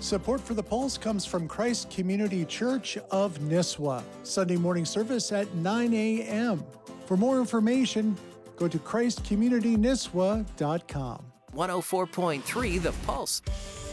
Support for The Pulse comes from Christ Community Church of Nisswa. Sunday morning service at 9 a.m. For more information, go to christcommunityniswa.com. 104.3 The Pulse.